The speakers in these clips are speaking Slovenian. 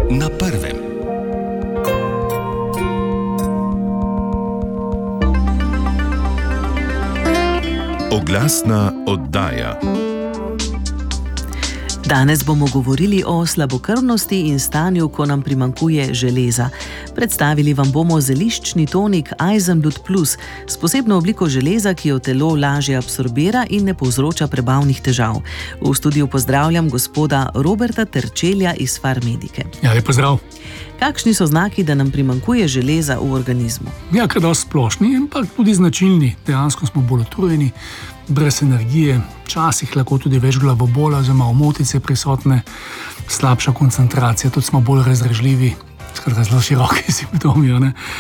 na prvem. Oglasna oddaja. Danes bomo govorili o slabokrvnosti in stanju, ko nam primanjkuje železa. Predstavili vam bomo zeliščni tonik Eisenblut Plus s posebno obliko železa, ki jo telo lažje absorbira in ne povzroča prebavnih težav. V studiu pozdravljam gospoda Roberta Terčelja iz Farmedike. Ja, lep pozdrav. Kakšni so znaki, da nam primanjkuje železa v organizmu? Ja, kar dosti splošni, ampak tudi značilni. Dejansko smo bolj utrujeni, brez energije, včasih lahko tudi več glavobola, oziroma omotice prisotne, slabša koncentracija, tudi smo bolj razdražljivi, skratka zelo široki simptomi.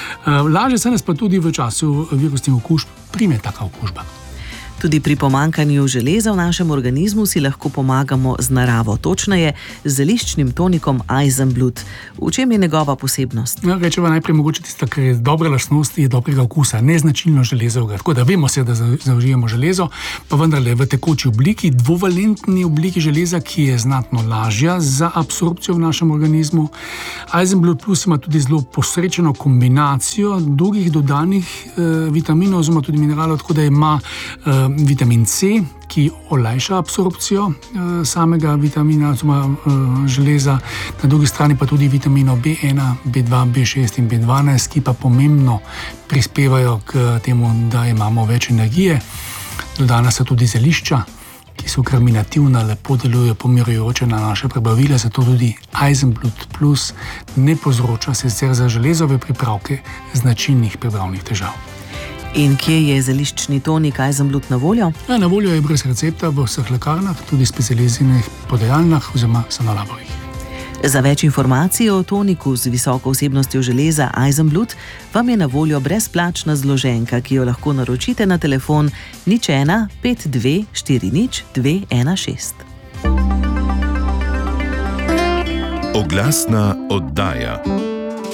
Lažje se nas pa tudi v času virusnih okužb prime taka okužba. Tudi pri pomanjkanju železa v našem organizmu si lahko pomagamo z naravo, točneje z zeliščnim tonikom Eisenblut. V čem je njegova posebnost? Ja, rečeva najprej mogoče tista, ker je dobre lastnosti, je dobrega okusa, neznačilno železovega. Tako da vemo se, da zaužijemo železo, pa vendarle v tekoči obliki, dvovalentni obliki železa, ki je znatno lažja za absorpcijo v našem organizmu. Eisenblut Plus ima tudi zelo posrečeno kombinacijo drugih dodanih vitaminov, oziroma tudi mineralov, tako da ima vitamin C, ki olajša absorpcijo samega vitamina oziroma železa, na drugi strani pa tudi vitaminov B1, B2, B6 in B12, ki pa pomembno prispevajo k temu, da imamo več energije. Dodana so tudi zelišča, ki so karminativna, lepo delujejo pomirjujoče na naše prebavile, zato tudi Eisenblut Plus ne povzroča sicer za železove pripravke značilnih prebavnih težav. In kje je zeliščni tonik Eisenblut na voljo? Ja, na voljo je brez recepta v vseh lekarnah, tudi specializiranih prodajalnah oziroma sanolabovih. Za več informacij o toniku z visoko vsebnostjo železa Eisenblut vam je na voljo brezplačna zloženka, ki jo lahko naročite na telefon 01 52 40 216. Oglasna oddaja.